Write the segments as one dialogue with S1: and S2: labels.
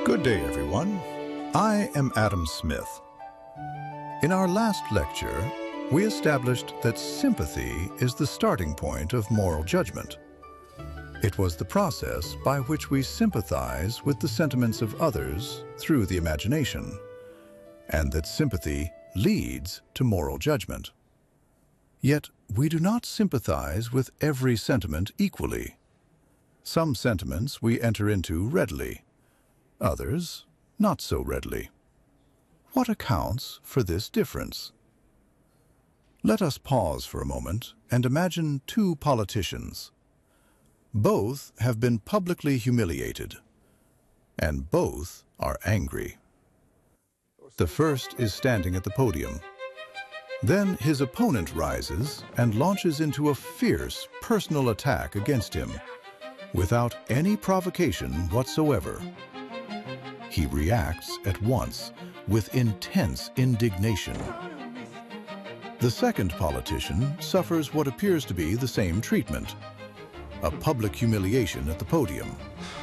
S1: Good day, everyone. I am Adam Smith. In our last lecture, we established that sympathy is the starting point of moral judgment. It was the process by which we sympathize with the sentiments of others through the imagination, and that sympathy leads to moral judgment. Yet, we do not sympathize with every sentiment equally. Some sentiments we enter into readily, others not so readily. What accounts for this difference? Let us pause for a moment and imagine two politicians. Both have been publicly humiliated, and both are angry. The first is standing at the podium. Then his opponent rises and launches into a fierce personal attack against him, without any provocation whatsoever. He reacts at once with intense indignation. The second politician suffers what appears to be the same treatment, a public humiliation at the podium.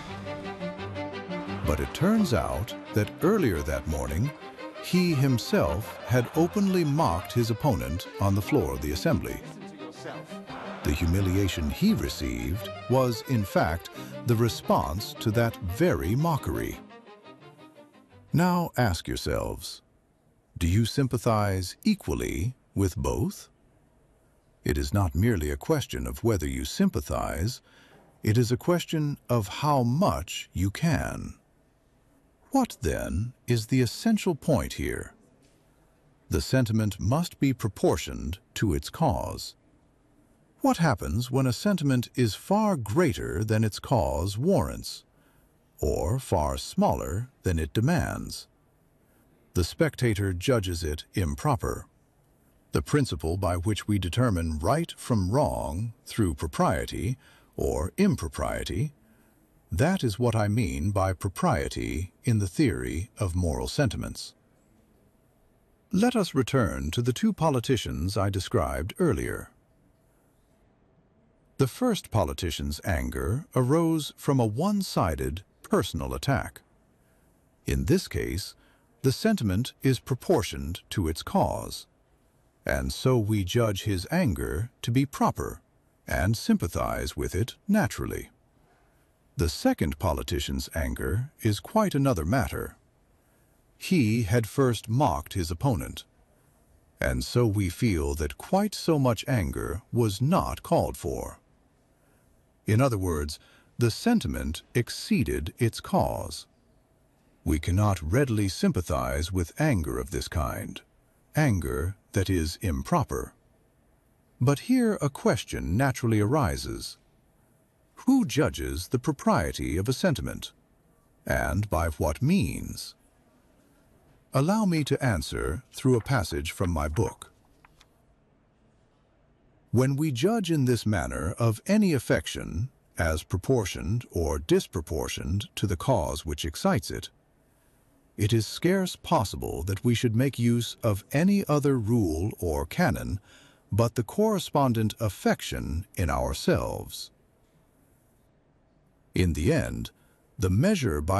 S1: But it turns out that earlier that morning, he himself had openly mocked his opponent on the floor of the assembly. The humiliation he received was, in fact, the response to that very mockery. Now ask yourselves, do you sympathize equally with both? It is not merely a question of whether you sympathize, it is a question of how much you can. What, then, is the essential point here? The sentiment must be proportioned to its cause. What happens when a sentiment is far greater than its cause warrants, or far smaller than it demands? The spectator judges it improper. The principle by which we determine right from wrong through propriety or impropriety, that is what I mean by propriety in the theory of moral sentiments. Let us return to the two politicians I described earlier. The first politician's anger arose from a one-sided personal attack. In this case, the sentiment is proportioned to its cause, and so we judge his anger to be proper and sympathize with it naturally. The second politician's anger is quite another matter. He had first mocked his opponent, and so we feel that quite so much anger was not called for. In other words, the sentiment exceeded its cause. We cannot readily sympathize with anger of this kind, anger that is improper. But here a question naturally arises. Who judges the propriety of a sentiment, and by what means? Allow me to answer through a passage from my book. When we judge in this manner of any affection, as proportioned or disproportioned to the cause which excites it, it is scarce possible that we should make use of any other rule or canon but the correspondent affection in ourselves. In the end, the measure by